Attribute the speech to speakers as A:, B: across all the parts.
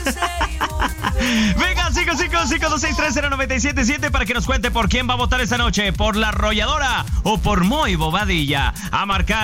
A: Venga, 555-526-3097 para que nos cuente por quién va a votar esta noche, por La Arrolladora o por Moy Bobadilla. A marcar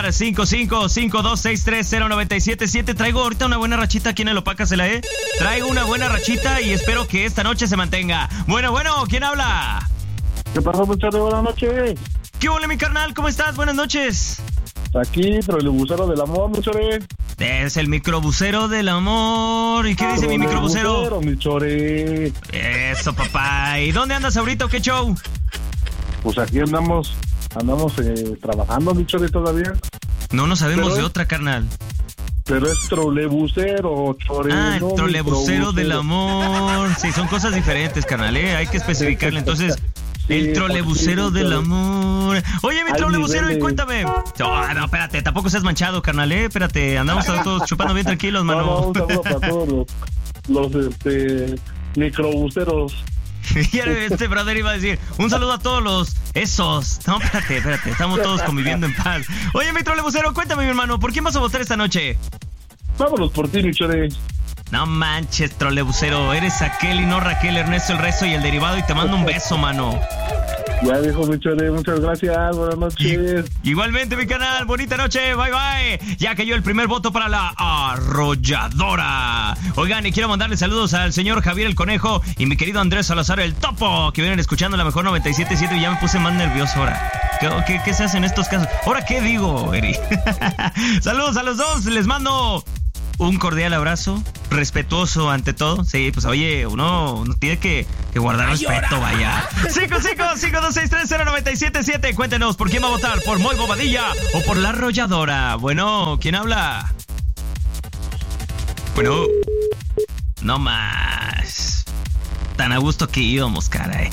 A: 55-5263-0977. Traigo ahorita una buena rachita aquí en el Opácasela, Traigo una buena rachita y espero que esta noche se mantenga. Bueno, ¿quién habla?
B: ¿Qué pasó, muchacho? Buenas noches.
A: ¿Qué huele, mi carnal? ¿Cómo estás? Buenas noches.
B: Aquí, trolebusero del amor, mi chore.
A: Es el microbusero del amor. ¿Y qué dice mi microbusero?
B: Mi chore.
A: Eso, papá. ¿Y dónde andas ahorita o qué show?
B: Pues aquí andamos trabajando, mi chore, todavía.
A: No nos sabemos de otra, carnal.
B: Pero es trolebusero, chore.
A: Ah, no, el trolebusero del amor. Sí, son cosas diferentes, carnal, Hay que especificarle. Entonces, el trolebusero del amor. Oye, mi trolebusero, y cuéntame. No, espérate, tampoco seas manchado, carnal, Espérate, andamos todos chupando bien tranquilos, mano.
B: No, un saludo para todos los microbuseros.
A: Y este brother iba a decir, un saludo a todos los esos. No, espérate, estamos todos conviviendo en paz. Oye, mi trolebusero, cuéntame, mi hermano, ¿por quién vas a votar esta noche?
B: Vámonos por ti, mi chore.
A: No manches, trolebusero, eres aquel y no Raquel, Ernesto, el resto y el derivado, y te mando un beso, mano.
B: Ya dijo, mi chore, muchas gracias, buenas noches.
A: Igualmente, mi canal, bonita noche, bye. Ya cayó el primer voto para La Arrolladora. Oigan, y quiero mandarle saludos al señor Javier el Conejo y mi querido Andrés Salazar el Topo, que vienen escuchando la mejor 97.7 y ya me puse más nervioso ahora. ¿Qué se hace en estos casos? ¿Ahora qué digo, Eri? Saludos a los dos, les mando un cordial abrazo, respetuoso ante todo. Sí, pues oye, uno tiene que guardar respeto, vaya. 55-5263-0977. Cuéntenos, ¿por quién va a votar? ¿Por Moy Bobadilla o por La Arrolladora? Bueno, ¿quién habla? Bueno, no más. Tan a gusto que íbamos, caray.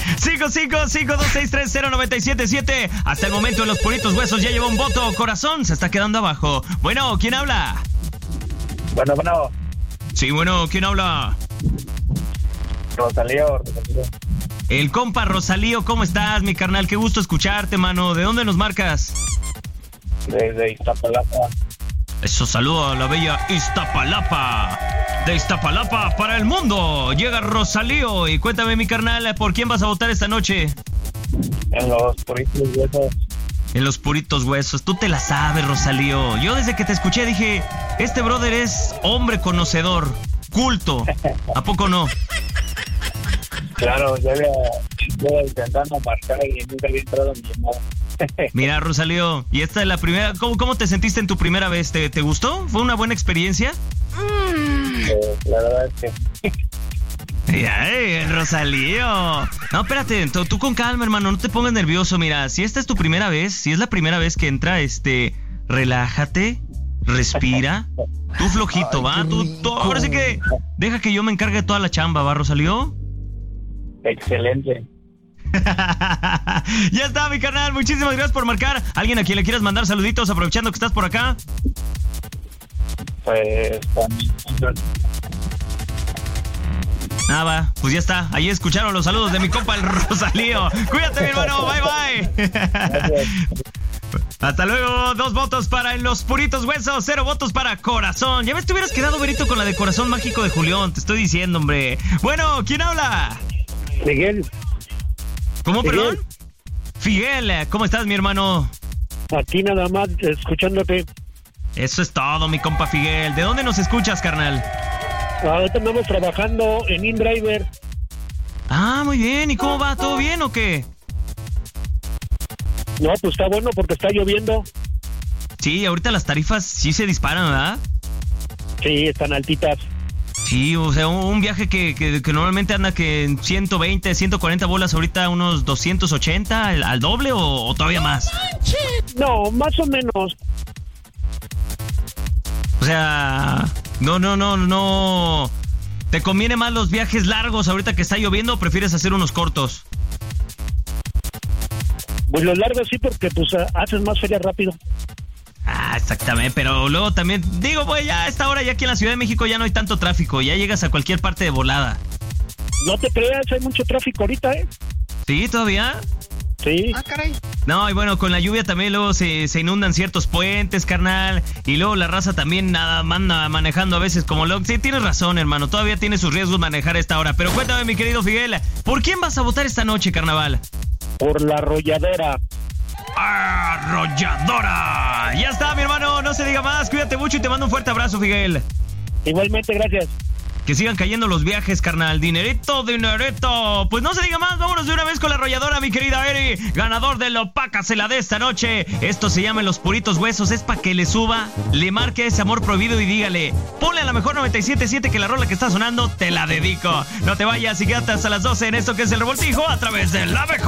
A: 55-5263-0977. Hasta el momento en los puritos huesos ya lleva un voto. Corazón se está quedando abajo. Bueno, ¿quién habla?
B: Bueno.
A: Sí, bueno, ¿quién habla?
B: Rosalío.
A: El compa Rosalío, ¿cómo estás, mi carnal? Qué gusto escucharte, mano. ¿De dónde nos marcas?
B: Desde Iztapalapa.
A: Eso, saludo a la bella Iztapalapa. De Iztapalapa para el mundo. Llega Rosalío. Y cuéntame, mi carnal, ¿por quién vas a votar esta noche?
B: En los puritos huesos.
A: En los puritos huesos. Tú te la sabes, Rosalío. Yo desde que te escuché dije, este brother es hombre conocedor, culto. ¿A poco no?
B: Claro, yo había intentando marcar y nunca había entrado en mi llamada.
A: Mira, Rosalío, y esta es la primera. ¿Cómo te sentiste en tu primera vez? ¿Te gustó? ¿Fue una buena experiencia?
B: La verdad es que...
A: ¡Ay, Rosalío! No, espérate, tú con calma, hermano, no te pongas nervioso. Mira, si esta es tu primera vez, si es la primera vez que entra, relájate, respira. Tú flojito, ¿va? Tú, ahora sí que deja que yo me encargue de toda la chamba, ¿va, Rosalío?
B: Excelente.
A: Ya está, mi carnal, muchísimas gracias por marcar. ¿Alguien a quien le quieras mandar saluditos aprovechando que estás por acá?
B: Pues...
A: Va, pues ya está. Ahí escucharon los saludos de mi compa el Rosalío. Cuídate, mi hermano. Bye. Hasta luego. 2 votos para los puritos huesos, 0 votos para Corazón. Ya ves, te hubieras quedado, Berito, con la de Corazón Mágico de Julián. Te estoy diciendo, hombre. Bueno, ¿quién habla?
B: Miguel.
A: ¿Cómo, perdón? Figuel, ¿cómo estás, mi hermano?
B: Aquí nada más, escuchándote.
A: Eso es todo, mi compa Figuel. ¿De dónde nos escuchas, carnal?
B: Ahorita andamos trabajando en InDriver.
A: Ah, muy bien. ¿Y cómo va? ¿Todo bien o qué?
B: No, pues está bueno porque está lloviendo.
A: Sí, ahorita las tarifas sí se disparan, ¿verdad?
B: Sí, están altitas.
A: Sí, o sea, un viaje que normalmente anda que en 120, 140 bolas, ahorita unos 280, ¿al doble o todavía más?
B: No, más o menos.
A: O sea, no. ¿Te conviene más los viajes largos ahorita que está lloviendo o prefieres hacer unos cortos?
B: Pues los largos sí, porque pues haces más feria rápido.
A: Ah, exactamente, pero luego también, digo, pues ya a esta hora ya aquí en la Ciudad de México ya no hay tanto tráfico, ya llegas a cualquier parte de volada.
B: No te creas, hay mucho tráfico ahorita, ¿eh?
A: ¿Sí, todavía?
B: Sí.
C: Ah, caray.
A: No, y bueno, con la lluvia también luego se inundan ciertos puentes, carnal. Y luego la raza también manda manejando a veces como loco. Sí, tienes razón, hermano. Todavía tiene sus riesgos manejar a esta hora. Pero cuéntame, mi querido Figuel, ¿por quién vas a votar esta noche, carnaval?
B: Por la arrolladera.
A: ¡Arrolladora! Ya está, mi hermano. No se diga más. Cuídate mucho y te mando un fuerte abrazo, Figuel.
B: Igualmente, gracias.
A: Que sigan cayendo los viajes, carnal. Dinerito, dinerito. Pues no se diga más, vámonos de una vez con la arrolladora, mi querida Eri. Ganador de la Opácasela de esta noche. Esto se llama Los Puritos Huesos. Es para que le suba, le marque ese amor prohibido y dígale: ponle a la mejor 97.7 que la rola que está sonando te la dedico. No te vayas y quédate hasta las 12 en esto que es El Revoltijo a través de La Mejor.